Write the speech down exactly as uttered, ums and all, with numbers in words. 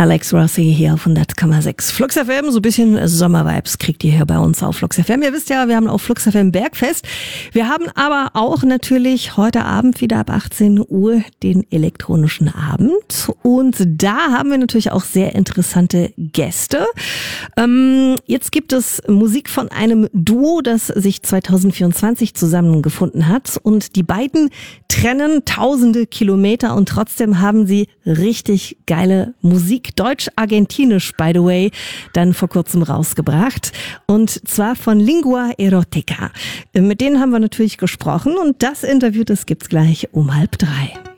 Alex Rossi hier auf hundert Komma sechs. Flux F M, so ein bisschen Sommervibes kriegt ihr hier bei uns auf Flux F M. Ihr wisst ja, wir haben auf Flux F M Bergfest. Wir haben aber auch natürlich heute Abend wieder ab achtzehn Uhr den elektronischen Abend. Und da haben wir natürlich auch sehr interessante Gäste. Ähm, jetzt gibt es Musik von einem Duo, das sich zwanzig vierundzwanzig zusammengefunden hat. Und die beiden trennen tausende Kilometer und trotzdem haben sie richtig geile Musik, deutsch-argentinisch, by the way, dann vor kurzem rausgebracht. Und zwar von Lingua Erotica. Mit denen haben wir natürlich gesprochen und das Interview, das gibt's gleich um halb drei.